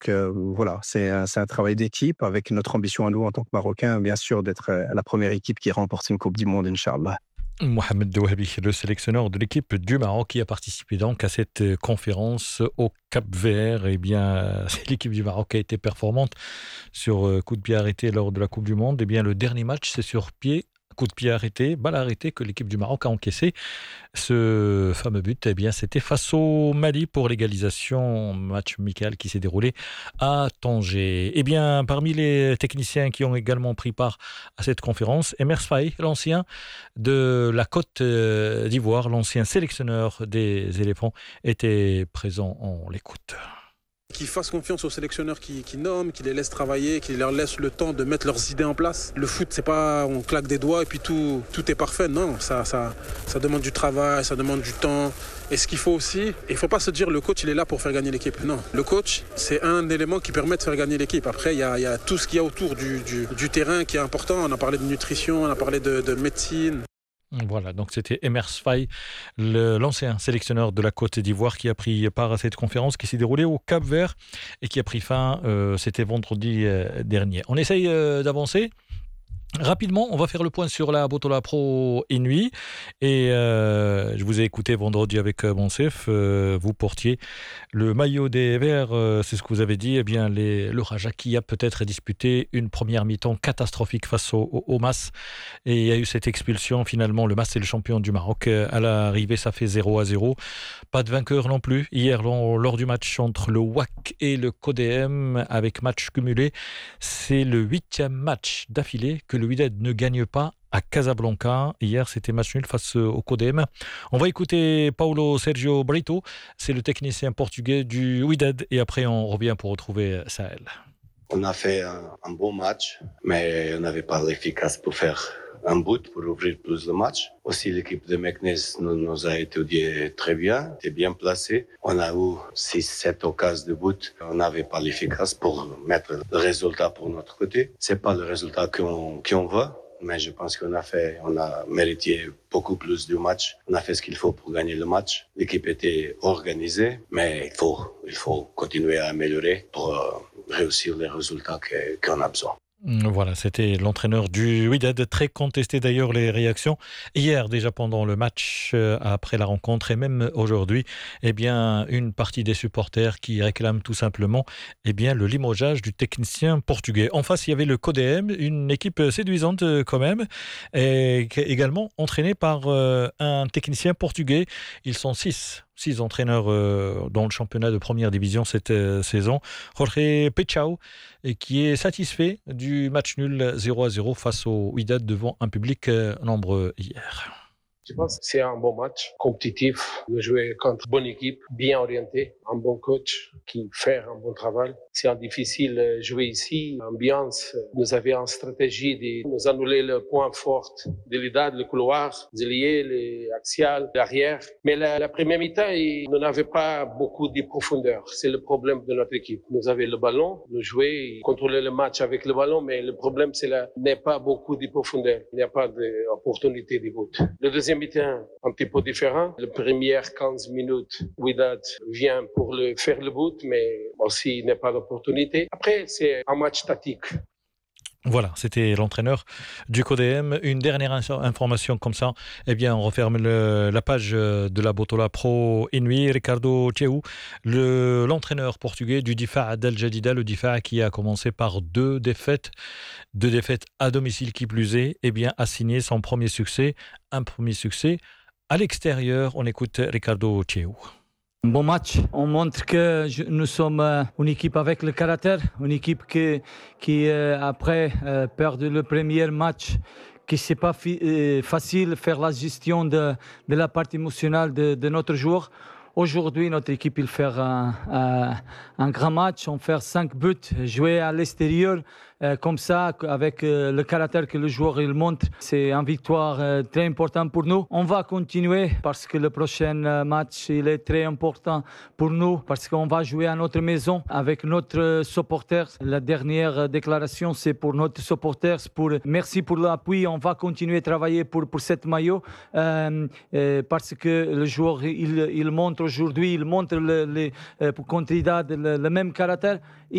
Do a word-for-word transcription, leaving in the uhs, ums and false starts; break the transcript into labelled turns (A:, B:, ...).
A: Donc euh, voilà, c'est un, c'est un travail d'équipe avec notre ambition à nous en tant que Marocains, bien sûr, d'être euh, la première équipe qui remporte une Coupe du Monde, Inch'Allah.
B: Mohamed Douabi, le sélectionneur de l'équipe du Maroc qui a participé donc à cette euh, conférence au Cap-Vert. Eh bien, euh, l'équipe du Maroc a été performante sur euh, coup de pied arrêté lors de la Coupe du Monde. Eh bien, le dernier match, c'est sur pied, coup de pied arrêté, balle arrêtée que l'équipe du Maroc a encaissé. Ce fameux but, eh bien, c'était face au Mali pour l'égalisation, match amical qui s'est déroulé à Tanger. Eh bien, parmi les techniciens qui ont également pris part à cette conférence, Emers Faye, l'ancien de la Côte d'Ivoire, l'ancien sélectionneur des éléphants, était présent. On l'écoute.
C: Qu'ils fassent confiance aux sélectionneurs qui, qui nomment, qui les laissent travailler, qui leur laissent le temps de mettre leurs idées en place. Le foot, c'est pas on claque des doigts et puis tout, tout est parfait. Non, ça, ça, ça demande du travail, ça demande du temps. Et ce qu'il faut aussi, il ne faut pas se dire le coach il est là pour faire gagner l'équipe. Non, le coach c'est un élément qui permet de faire gagner l'équipe. Après il y a, il y a tout ce qu'il y a autour du, du, du terrain qui est important. On a parlé de nutrition, on a parlé de, de médecine.
B: Voilà, donc c'était Emers Faye, le, l'ancien sélectionneur de la Côte d'Ivoire qui a pris part à cette conférence qui s'est déroulée au Cap-Vert et qui a pris fin, euh, c'était vendredi euh, dernier. On essaye euh, d'avancer. Rapidement, on va faire le point sur la Botola Pro Inouï et euh, je vous ai écouté vendredi avec euh, Monsef, euh, vous portiez le maillot des Verts, euh, c'est ce que vous avez dit. Eh bien, les, le Raja qui a peut-être disputé une première mi-temps catastrophique face au, au, au Mas et il y a eu cette expulsion. Finalement, le Mas est le champion du Maroc. À l'arrivée, ça fait zéro à zéro. Pas de vainqueur non plus. Hier, lors, lors du match entre le W A C et le C O D M avec match cumulé, c'est le huitième match d'affilée que le Wydad ne gagne pas à Casablanca. Hier, c'était match nul face au C O D M. On va écouter Paulo Sergio Brito, c'est le technicien portugais du Wydad, et après on revient pour retrouver Sahel.
D: On a fait un, un bon match, mais on n'avait pas l'efficace pour faire un but, pour ouvrir plus le match. Aussi, l'équipe de Meknes nous, nous a étudié très bien, était bien placée. On a eu six sept occasions de but. On n'avait pas l'efficace pour mettre le résultat pour notre côté. C'est pas le résultat qu'on, qu'on veut, mais je pense qu'on a fait, on a mérité beaucoup plus du match. On a fait ce qu'il faut pour gagner le match. L'équipe était organisée, mais il faut, il faut continuer à améliorer pour euh, réussir les résultats que, qu'on a besoin.
B: Voilà, c'était l'entraîneur du Wydad, très contesté d'ailleurs les réactions. Hier, déjà pendant le match, euh, après la rencontre et même aujourd'hui, eh bien, une partie des supporters qui réclament tout simplement eh bien, le limogeage du technicien portugais. En face, il y avait le C O D M, une équipe séduisante quand même, et également entraînée par euh, un technicien portugais. Ils sont six. Six entraîneurs euh, dans le championnat de première division cette euh, saison. Jorge Pechau, et qui est satisfait du match nul zéro à zéro face au Wydad devant un public euh, nombreux hier.
E: Je pense que c'est un bon match, compétitif, de jouer contre une bonne équipe, bien orientée, un bon coach qui fait un bon travail. C'est difficile de jouer ici. L'ambiance, nous avions une stratégie de nous annuler le point fort de l'Wydad, le couloir, les liés, les axiales, l'arrière. Mais la, la première mi-temps, nous n'avions pas beaucoup de profondeur. C'est le problème de notre équipe. Nous avions le ballon, nous jouions, contrôler le match avec le ballon, mais le problème, c'est qu'il n'y a pas beaucoup de profondeur. Il n'y a pas d'opportunité de but. Le deuxième mi-temps, un petit peu différent. Les premières quinze minutes, Wydad vient pour le, faire le but, mais aussi il n'y a pas d'opportunité. Après, c'est un match tactique.
B: Voilà, c'était l'entraîneur du C O D M. Une dernière information comme ça, eh bien, on referme le, la page de la Botola Pro Inouï. Ricardo Thiaw, le, l'entraîneur portugais du Difa' d'Al Jadida, le Difa' qui a commencé par deux défaites, deux défaites à domicile qui plus est, eh bien, a signé son premier succès, un premier succès à l'extérieur. On écoute Ricardo Thiaw.
F: Un bon match. On montre que je, nous sommes euh, une équipe avec le caractère, une équipe qui, qui euh, après euh, perd le premier match, que c'est pas fi- euh, facile de faire la gestion de, de la partie émotionnelle de, de notre joueur. Aujourd'hui, notre équipe il fait un, un, un grand match, on fait cinq buts, jouer à l'extérieur, euh, comme ça, avec euh, le caractère que le joueur il montre. C'est une victoire euh, très importante pour nous. On va continuer parce que le prochain match il est très important pour nous, parce qu'on va jouer à notre maison avec notre supporter. La dernière déclaration, c'est pour notre supporter. Pour, merci pour l'appui. On va continuer à travailler pour, pour cette maillot euh, euh, parce que le joueur il, il montre aujourd'hui, il montre le, le, euh, contre Wydad le, le même caractère.